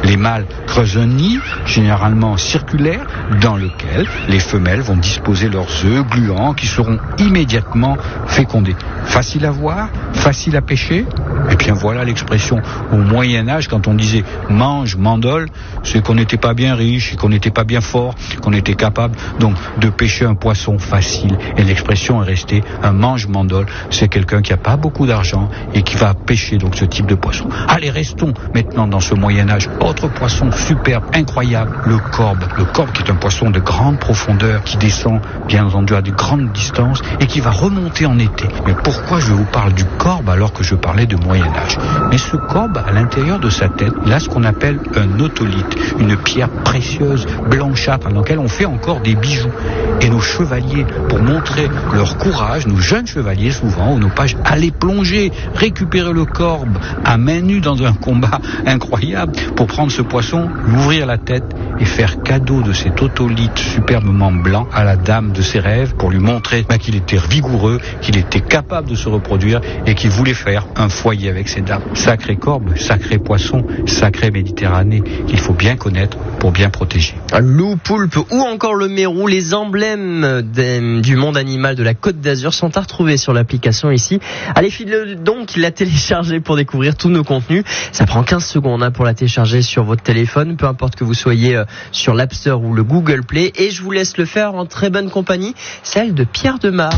Les mâles creusent un nid, généralement circulaire, dans lequel les femelles vont disposer leurs œufs gluants qui seront immédiatement fécondés. Facile à voir, facile à pêcher. Et bien voilà l'expression au Moyen-Âge, quand on disait mange, mandole, c'est qu'on n'était pas bien riche, qu'on n'était pas bien fort, qu'on était capable donc de pêcher un poisson facile. Et l'expression est restée un mange, mandole, c'est quelqu'un qui n'a pas beaucoup d'argent et qui va pêcher donc ce type de poisson. Allez, restons maintenant dans ce Moyen-Âge. Autre poisson superbe, incroyable, le corbe. Le corbe qui est un poisson de grande profondeur, qui descend bien entendu à de grandes distances et qui va remonter en été. Mais pourquoi je vous parle du corbe alors que je parlais de Moyen-Âge? Mais ce corbe, à l'intérieur de sa tête, il a ce qu'on appelle un otolithe, une pierre précieuse, blanchâtre, dans laquelle on fait encore des bijoux. Et nos chevaliers, pour montrer leur courage, nos jeunes chevaliers souvent, ou nos pages, allaient plonger, récupérer le corbe à main nue dans un combat incroyable pour prendre ce poisson, l'ouvrir la tête et faire cadeau de cet otolithe superbement blanc à la dame de ses rêves pour lui montrer qu'il était vigoureux, qu'il était capable de se reproduire et qu'il voulait faire un foyer avec ses dames. Sacré corbe, sacré poisson, sacré Méditerranée qu'il faut bien connaître pour bien protéger. Loup, poulpe ou encore le mérou, les emblèmes du monde animal de la Côte d'Azur sont à retrouver sur l'application ici. Allez, file donc la télécharger pour découvrir tous nos contenus. Ça prend 15 secondes pour la télécharger sur votre téléphone, peu importe que vous soyez sur l'App Store ou le Google Play. Et je vous laisse le faire en très bonne compagnie, celle de Pierre Demar.